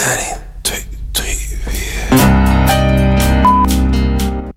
1, 2, 3, 4.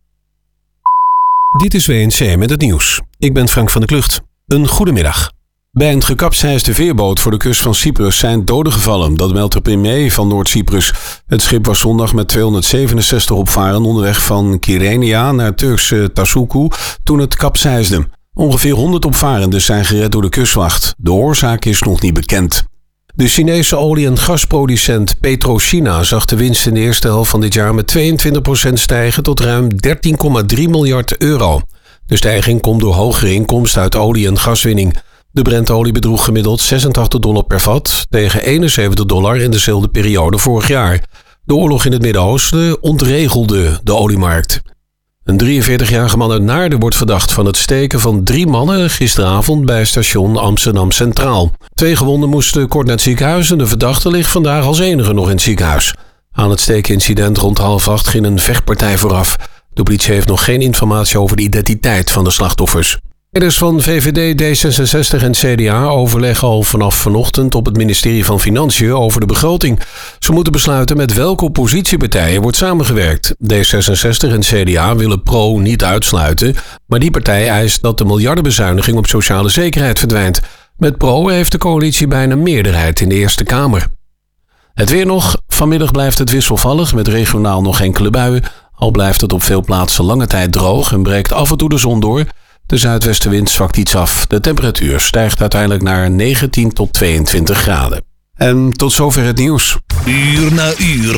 Dit is WNC met het nieuws. Ik ben Frank van der Klucht. Een goedemiddag. Bij een gekapseisde veerboot voor de kust van Cyprus zijn doden gevallen. Dat meldt de premier van Noord-Cyprus. Het schip was zondag met 267 opvarenden onderweg van Kyrenia naar Turkse Tasuku toen het kapseisde. Ongeveer 100 opvarenden zijn gered door de kustwacht. De oorzaak is nog niet bekend. De Chinese olie- en gasproducent PetroChina zag de winst in de eerste helft van dit jaar met 22% stijgen tot ruim 13,3 miljard euro. De stijging komt door hogere inkomsten uit olie- en gaswinning. De Brentolie bedroeg gemiddeld $86 per vat tegen $71 in dezelfde periode vorig jaar. De oorlog in het Midden-Oosten ontregelde de oliemarkt. Een 43-jarige man uit Naarden wordt verdacht van het steken van 3 mannen gisteravond bij station Amsterdam Centraal. 2 gewonden moesten kort naar het ziekenhuis en de verdachte ligt vandaag als enige nog in het ziekenhuis. Aan het steekincident rond 7:30 ging een vechtpartij vooraf. De politie heeft nog geen informatie over de identiteit van de slachtoffers. Leiders van VVD, D66 en CDA overleggen al vanaf vanochtend op het ministerie van Financiën over de begroting. Ze moeten besluiten met welke oppositiepartijen wordt samengewerkt. D66 en CDA willen Pro niet uitsluiten, maar die partij eist dat de miljardenbezuiniging op sociale zekerheid verdwijnt. Met Pro heeft de coalitie bijna meerderheid in de Eerste Kamer. Het weer nog. Vanmiddag blijft het wisselvallig met regionaal nog enkele buien. Al blijft het op veel plaatsen lange tijd droog en breekt af en toe de zon door. De zuidwestenwind zwakt iets af. De temperatuur stijgt uiteindelijk naar 19 tot 22 graden. En tot zover het nieuws. Uur na uur